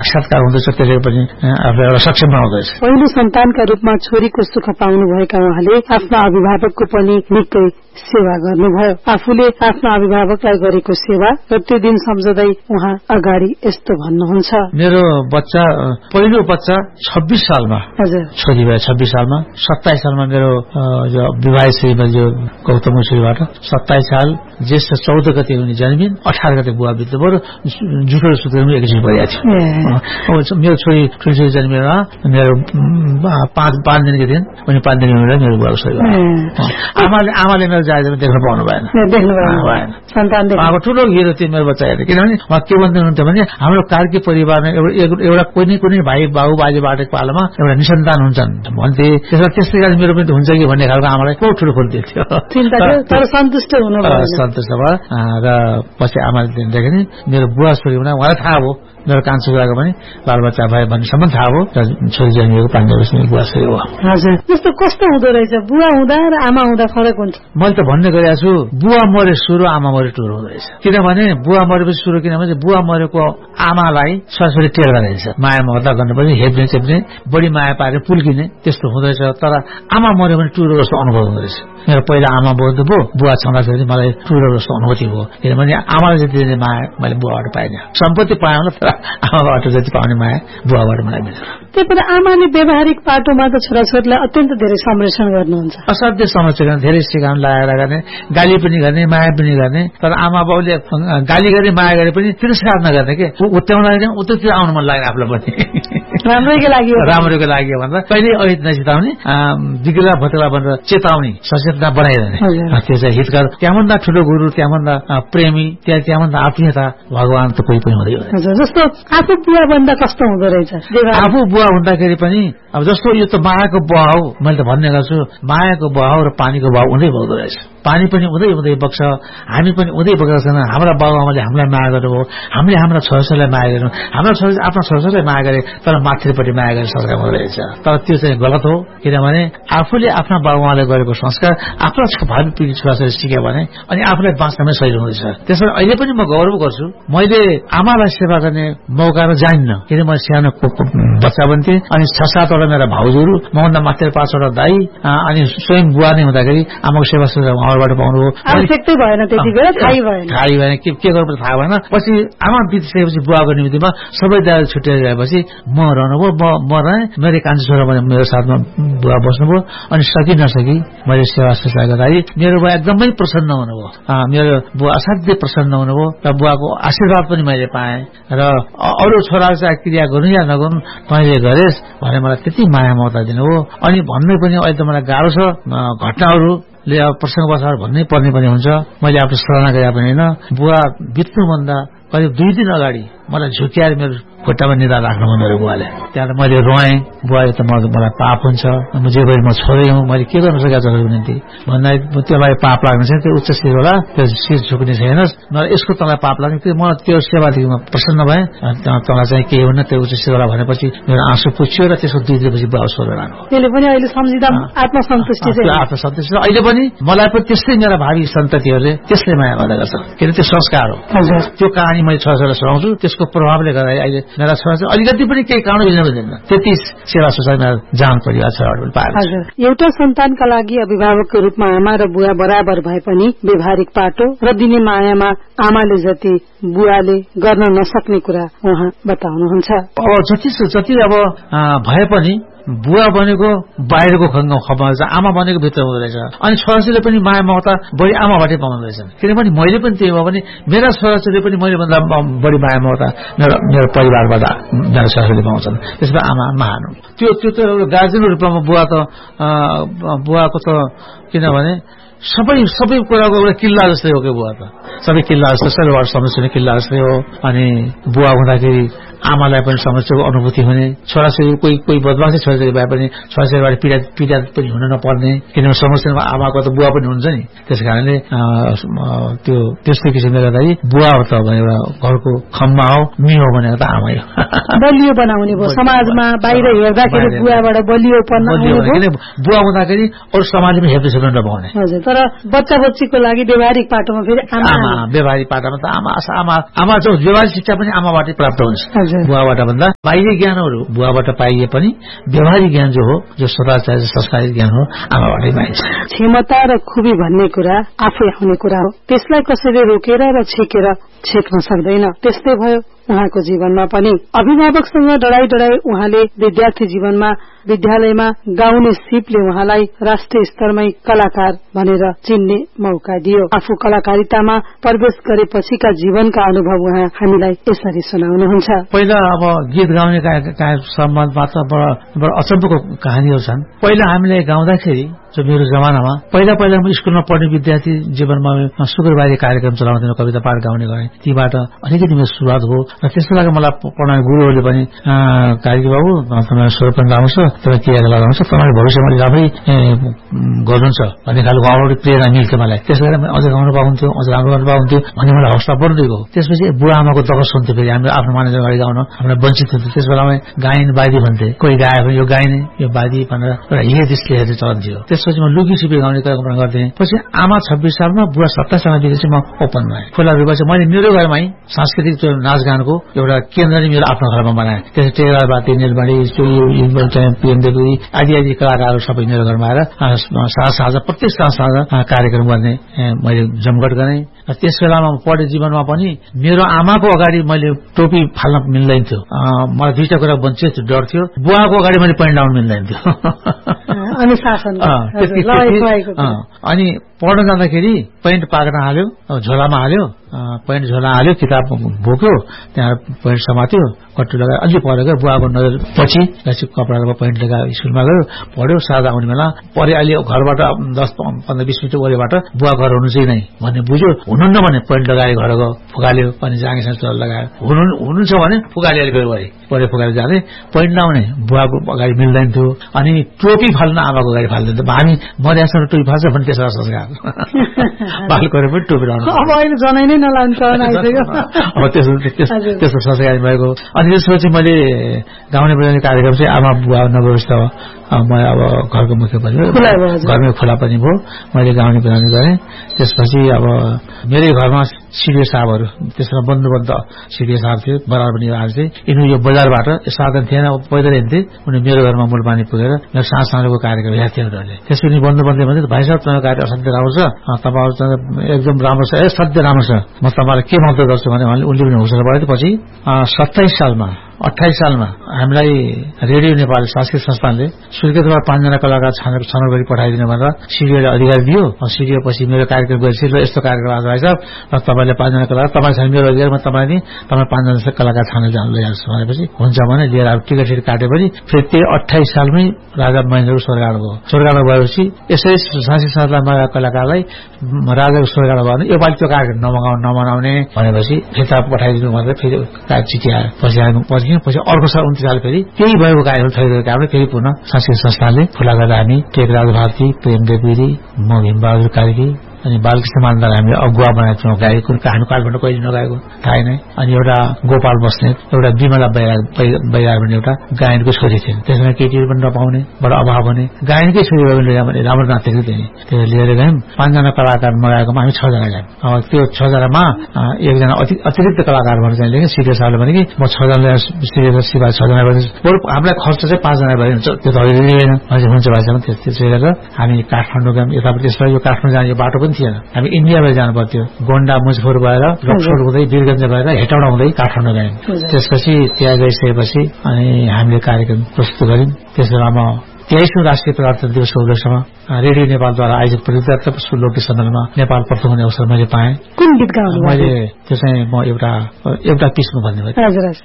साक्षात्कार हुँदैछ, त्यसले पनि आफूलाई एउटा सक्षम बनाउँदैछ। पहिलो सन्तानका रूपमा छोरीको सुख पाउनुभएका उहाँले आफ्ना अभिभावकको पनि निकै सेवा गर्नुभयो। आफूले आफ्ना अभिभावकलाई गरेको सेवा र त्यो दिन सम्झँदै उहाँ अगाडि यस्तो भन्नुहुन्छ। मेरो बच्चा पहिलो बच्चा 26 सालमा छोरी भयो। 26 सालमा 27 सालमा मेरो विवाहित श्रीमती जो गौतम श्रीबाट 27 साल ज्येष्ठ 14 गते उनी जन्मिन्। 18 गते बुवा बित्नु भयो। जुठो सुतेर एकैछिन परिरहेको थियो। मेरो छोरी जन्मेर मेरो 5 दिनको दिन उनी 5 दिन मेरो बुवाको छोरी भयो। आमाले मेरो जायजमा देख्न पाउनु भएन। अब ठुलो हिरो थियो मेरो बच्चा हेरेर। किनभने उहाँ के भन्नुहुन्थ्यो भने हाम्रो कार्की परिवारमा एउटा कुनै भाइ बाबु बाजेबाट पालामा एउटा निसन्तान हुन्छन् भन्थे। त्यसै कारण मेरो पनि हुन्छ कि भन्ने खालको आमालाई बहुत ठुलो खोलिदिएको थियो। सन्तुष्ट भयो र पछि आमाले देखे नि मेरो बुवा छोरी हुँदा उहाँलाई थाहा भयो मेरो कान्छो छोराको पनि बालबच्चा भयो भन्नेसम्म थाहा भयो र छोरी जन्मिएको 5 वर्षको बुवा छोरी हो। हजुर, जस्तो कस्तो हुँदो रहेछ बुवा हुँदा र आमा हुँदा फरक हुन्छ? मैले त भन्ने गरेको छु बुवा मरे सुरु आमा मरे टुरो हुँदो रहेछ। किनभने बुवा मरेपछि सुरु, किनभने बुवा मरेको आमालाई छोराछोरी टेर्दा रहेछ, माया ममता गर्नुपर्ने, हेप्ने चेप्ने, बढी माया पारेर पुल्किने, त्यस्तो हुँदो रहेछ। तर आमा मऱ्यो भने टुरो जस्तो अनुभव हुँदो रहेछ। मेरो पहिला आमा बोल्नु भयो, बुवा छँदाखेरि मलाई टुरो जस्तो अनुभूति भयो। किनभने आमाले जति माया मैले बुवाबाट पाइनँ। सम्पत्ति पाएँ होला, तर आमाबाट जति पाउने माया बुवाबाट मलाई मिल्छ। त्यही भएर आमाले व्यावहारिक पाटोमा त छोराछोरीलाई अत्यन्त धेरै संरक्षण गर्नुहुन्छ। असाध्य संरक्षण, धेरै सिकाउन लगाएर गर्ने, गाली पनि गर्ने, माया पनि गर्ने। तर आमा बाउले गाली गरे माया गरे पनि तिरस्कार नगर्ने के उत्याउन उतैतिर आउनु मन लाग्यो आफूलाई पनि। राम्रोको लागि भन्दा कहिले अहित नचिताउने, बिग्ला भतला भनेर चेताउने, सचेतना बनाइरहने। त्यो चाहिँ हितकर, त्यहाँभन्दा ठुलो गुरु, त्यहाँभन्दा प्रेमी, त्यहाँभन्दा आत्मीयता भगवान त कोही पनि हुँदैन। जस्तो आफू बुवा भन्दा कस्तो हुँदो रहेछ? आफू बुवा हुँदाखेरि पनि अब जस्तो यो त मायाको बहाउ, मैले त भन्ने गर्छु मायाको बहाउ र पानीको बहाउ हुँदै बग्दो रहेछ। पानी पनि उदै उदै बग्छ, हामी पनि उदै बगेका छैन। हाम्रा बाबुआमाले हामीलाई माया गर्नुभयो, हामीले हाम्रा छोराछोरीलाई माया गर्नु, हाम्रा छोरा आफ्नो छोराछोरीलाई माया गरे, तर माथिपट्टि माया गर्ने संस्कार हुँदो रहेछ। तर त्यो चाहिँ गलत हो। किनभने आफूले आफ्ना बाबुआमाले गरेको संस्कार आफ्नो भावी पिँढी छोराछोरी सिक्यो भने अनि आफूलाई बाँच्नमै सजिलो हुँदैछ। त्यसैले अहिले पनि म गौरव गर्छु, मैले आमालाई सेवा गर्ने मौका जानिन्न। किन म सानो बच्चा पनि थिएँ, अनि 6-7 वटा मेरा भाउजूहरू, मभन्दा माथि 5 वटा दाई, अनि स्वयं बुवा नै हुँदाखेरि आमाको सेवा सुविधा उहाँबाट पाउनु हो। आवश्यकतै भएन, त्यति बेला थाहै भएन के गर्नु थाहा भएन। पछि आमा बितिसकेपछि बुवाको निमित्तमा सबै दाइ छुट्याएर गएपछि म रहनुभयो, म रहेँ, मेरो कान्छो छोरा मेरो साथमा बुवा बस्नुभयो। अनि सकि नसकी मैले सेवा सुश्रूषा गर्दाखेरि मेरो बुवा एकदमै प्रसन्न हुनुभयो। मेरो बुवा असाध्यै प्रसन्न हुनुभयो र बुवाको आशीर्वाद पनि मैले पाएँ। र अरू छोराहरू चाहिँ क्रिया गर्नु या नगर्नु तैँले गरेस् भने मलाई त्यति माया ममता दिनुभयो। अनि भन्नै पनि अहिले त मलाई गाह्रो छ, घटनाहरूले अब प्रसङ्गवश भन्नै पर्ने पनि हुन्छ। मैले आफ्नो सराहना गरे पनि होइन। बुवा बित्नुभन्दा करिब 2 दिन अगाडि मलाई झुक्याएर मेरो खुट्टामा निदा राख्नु मेरो बुवाले। त्यहाँ मैले रोएँ, बुवा यो त मलाई पाप हुन्छ, जे गरी म छोरै हुँ, मैले के गर्न सकेको जसको निम्ति भन्दा त्यसलाई पाप लाग्ने छैन, त्यो उच्च शिर होला, त्यो शिर झुक्ने छैनस्, यसको तँलाई पाप लाग्ने। म त्यो सेवादेखि म प्रसन्न भएँ। तँलाई चाहिँ केही हुन्न, त्यो उच्च शिर होला भनेपछि मेरो आँसु पुछ्यो र त्यसको 2 दिनपछि बुवा छोडेर लानु। त्यसले पनि अहिले सम्झिँदा आत्मसन्तुष्टि छ। आत्मसन्तुष्टि अहिले पनि मलाई पनि त्यस्तै मेरा भावी सन्ततिहरूले त्यसले माया गर्दा गर्छ। किन त्यो संस्कार हो। त्यो कहानी मैले छोराछोरीलाई सुनाउँछु, त्यसको प्रभावले गर्दा अहिले मेरा छोराछोरी अलिकति पनि केही कारण बुझ्दैन। त्यति सेवा सुसार मेरा जान परिवार छोराहरू पाएँ। एउटा सन्तानका लागि अभिभावकको रूपमा आमा र बुवा बराबर भए पनि व्यवहारिक पाटो र दिने मायामा आमाले जति बुवाले गर्न नसक्ने कुरा उहाँ बताउनुहुन्छ। अब जति अब भए पनि बुवा भनेको बाहिरको खबर छ, आमा भनेको भित्र हुँदो रहेछ। अनि छोराछोरीले पनि माया ममता बढी आमाबाटै पाउँदो रहेछ। किनभने मैले पनि त्यही भयो भने मेरा छोराछोरीले पनि मैले भन्दा बढी माया ममता मेरो परिवारबाट मेरा छोराछोरीले पाउँछन्। त्यसमा आमा महान हो। त्यो त गार्जेनको रूपमा बुवाको त किनभने सबै कुराको एउटा किल्ला जस्तै हो कि बुवा त सबै किल्ला जस्तो सबैबाट समस्या किल्ला जस्तै हो। अनि बुवा हुँदाखेरि आमालाई पनि समस्याको अनुभूति हुने, छोराछोरी कोही बदमासी छोराछोरी भए पनि छोराछोरीबाट पीडा पनि हुन नपर्ने। किनभने समस्यामा आमाको त बुवा पनि हुन्छ नि। त्यस कारणले त्यो त्यस्तो किसिमले गर्दाखेरि बुवा हो त एउटा घरको खम्बा हो, मिहो भनेको त आमै हो। बलियो बनाउने भयो समाजमा, बाहिर हेर्दाखेरि बुवाबाट बलियोपन किन बुवा हुँदाखेरि अरू समाजले पनि हेप्दै सक्नु नपाउने। हजुर, तर बच्चा बच्चीको लागि व्यवहारिक पाटोमा फेरि आमा व्यवहारिक पाटोमा त आमा जो व्यवहारिक शिक्षा पनि आमाबाटै प्राप्त हुन्छ। बुवाबाट भन्दा बाह्य ज्ञानहरू बुवाबाट पाइए पनि व्यवहारिक ज्ञान जो हो, जो सदाचार संस्कारित ज्ञान हो, आमाबाटै पाइन्छ। क्षमता र खुबी भन्ने कुरा आफै आउने कुरा हो, त्यसलाई कसैले रोकेर र छेक्न सक्दैन। त्यस्तै भयो उहाँको जीवनमा पनि। अभिभावकसँग डराई उहाँले विद्यार्थी जीवनमा विद्यालयमा गाउने सिपले उहाँलाई राष्ट्रिय स्तरमै कलाकार भनेर चिन्ने मौका दियो। आफू कलाकारितामा प्रवेश गरेपछिका जीवनका अनुभव उहाँ हामीलाई यसरी सुनाउनुहुन्छ। पहिला अब गीत गाउने सम्बन्धमा त बडा अचम्मको कहानीहरू छन्। पहिला हामीले गाउँदाखेरि जो मेरो जमानामा पहिला स्कुलमा पढ्ने विद्यार्थी जीवनमा शुक्रबारे कार्यक्रम चलाउँथ्यौं, कविता पाठ गाउने गरेँ। तीबाट अलिकति मेरो सुरुवात हो र त्यसको लागि मलाई पढाउने गुरुहरूले पनि कार्की बाबु तपाईँ स्वर पनि राम्रो छ, तपाईँ क्रियाकलाप राम्रो छ, तपाईँ भविष्यमा राम्रै गर्नुहुन्छ भन्ने खालको अगाडि प्रेरणा मिल्थ्यो मलाई। त्यस कारण अझ गाउनु पाउँथ्यो, अझ राम्रो गर्नु पाउँथ्यो भन्ने मलाई हौसला बढ्दै गयो। त्यसपछि बुवा आमाको दखल सुन्थ्यो, फेरि हामीले आफ्नो मानिस अगाडि गाउन हामीलाई वञ्चित हुन्थ्यो। त्यस बेलामा गायन बादी भन्थे, कोही गायो भने यो गाइने यो बादी भनेर एउटा हे दृष्टिले हेर्ने चलन थियो। त्यसपछि म लुकी छिपी गाउने कार्यक्रम गर्थेँ। पछि आमा 26 सालमा बुवा 27 सालमा दिएपछि म ओपन भएँ। खुला भएपछि मैले मेरो घरमै सांस्कृतिक नाचगानको एउटा केन्द्र नै मेरो आफ्नो घरमा बनाएँ। त्यसै टेरा बाती निर्माणी पिएमदेवी आदि कलाकारहरू सबै मेरो घरमा आएर प्रत्येक साँझ कार्यक्रम गर्ने मैले जमघट गरेँ। र त्यस बेलामा पढे जीवनमा पनि मेरो आमाको अगाडि मैले टोपी फाल्न मिल्दैन थियो, मलाई दुईटा कुरा वञ्चित थियो, डर थियो। बुवाको अगाडि मैले पैन्ट लाउन मिल्दैन थियो। अनि पढ्न जाँदाखेरि पैन्ट पाक्न हाल्यो, झोलामा हाल्यो, पैन्ट झोला हाल्यो, किताब बोक्यो, त्यहाँ पैन्ट समात्यो, कट्टु लगायो, अलि पढेको बुवाको नजर पछि कपडा पैन्ट लगायो, स्कुलमा गयो, पढ्यो। सादा आउने बेला परे अलि घरबाट 10-15-20 मिनट वरिबाट बुवा घर हुनु चाहिँ नै भन्ने बुझ्यो। हुनुहुन्न भने पैन्ट लगायो, घर गयो, फुकाल्यो, अनि जाँगेसँग चल लगायो। हुनुहुन्छ भने फुकाल्यो, अलिक परे फुकाएर जाँदै। पैन्ट लाउने बुवाको अगाडि मिल्दैन थियो, अनि टोपी फाल्न आमाको अगाडि फाल्दैन थियो। हामी मर्यासँग टोपी फाल्छ भने त्यसो संस्कार बाल गरेर पनि टोपी लाउनु, अब अहिले जनै नै नलान्छ अब त्यस्तो संस्कार भएको। अनि त्यसपछि मैले गाउने बजाउने कार्यक्रम चाहिँ आमा बुवा नव्यवस्था हो, म अब घरको मुख्य पनि घरमै खुला पनि भयो, मैले गाउने बजाउने गरेँ। त्यसपछि अब मेरै घरमा सिडियो साहबहरू, त्यसमा बन्द सिडियो साहब थियो, बराबर पनि आएर चाहिँ यिनी यो बजारबाट साधन थिएन, पैदल हिँड्थे, उनी मेरो घरमा मूलपानी पुगेर मेरो साँझको कार्यक्रम हेर्थ्यो उनीहरूले। त्यसपछि बन्द भने भाइ साहब तपाईँको कार्य असाध्यै राम्रो छ, तपाईँहरू एकदम राम्रो छ, सधैँ राम्रो छ, म तपाईँलाई के मद्दत गर्छु भने उनले पनि हौसला बढायो। पछि 28 सालमा हामीलाई रेडियो नेपाल सांस्कृतिक संस्थानले स्वीकृतबाट 5 जना कलाकार छनौट गरी पठाइदिनु भनेर सिडिओले अधिकार दियो। सिडिओ पछि मेरो कार्यक्रम गरेपछि ल यस्तो कार्यक्रम आज भाइ साहब, र तपाईँले 5 जना कलाकार तपाईँसँग मेरो अधिकार, म तपाईँ 5 जना कलाकार छानेर लैजान्छु भनेपछि हुन्छ भने लिएर अब टिकट काटे पनि फेरि त्यही 28 सालमै राजा महेन्द्रको स्वर्गारोहण भयो। स्वर्गारोहण भएपछि यसै सांस्कृतिक संस्थानमा कलाकारलाई राजाको स्वर्गारोहण भयो भने यो पालि त्यो कार्यक्रम नमनाउने भनेपछि फिर्ता पठाइदिनु भनेर फेरि चिठी आयो। पछि अर्को साल 29 साल फेरि त्यही भएको कार्यक्रम थैरहेको कारणले फेरि पुनः सांस्कृतिक संस्थानले खुला गरेर हामी टेकराज भारती, प्रेमदेवी, म भीमबहादुर कार्की अनि बालकृष्ण मानदार हामीले अगुवा बनाएको थियौँ। गाएको कहानी कालबाट कहिले नगाएको थाहै नै। अनि एउटा गोपाल बस्नेत, एउटा विमला बैराग भन्ने एउटा गायनको छोरी थिइन्। त्यसमा केटीहरू पनि नपाउने, बडा अभाव भने गायनकै छोरी भयो भने राम्रो नातेको थिएँ। त्यो लिएर गयौँ। 5 जना कलाकार मगाएकोमा हामी 6 जना गयौँ। अब त्यो 6 जनामा एकजना अतिरिक्त कलाकार भनेर चाहिँ लेखेँ। सिडिओ साहबले भने कि म 6 जना सिडिओ शिवा 6 जना भने बरु हामीलाई खर्च चाहिँ 5 जना भयो हुन्छ, त्यो त अहिले लिएन हुन्छ भाइसँग। त्यसो गरेर हामी काठमाडौँ गयौँ। यतापट्टि त्यसलाई यो काठमाडौँ जाने यो बाटो पनि थिएन, हामी इन्डियाबाट जानु पर्थ्यो। गोन्डा मुजफ्फर भएर रक्सोल हुँदै वीरगञ्ज भएर हेटौडा हुँदै काठमाडौँ गयौँ। त्यसपछि त्यहाँ गइसकेपछि अनि हामीले कार्यक्रम प्रस्तुत गर्यौँ। त्यस बेलामा 23औं राष्ट्रिय प्रजातन्त्र दिवस उपलक्ष्यमा रेडियो नेपालद्वारा आयोजित प्रतियोगिता लोकगीत सम्मेलनमा नेपाल प्रथम हुने अवसर मैले पाएँ। कुन गीत गाउनु? मैले त्यो चाहिँ म एउटा किसिम भन्ने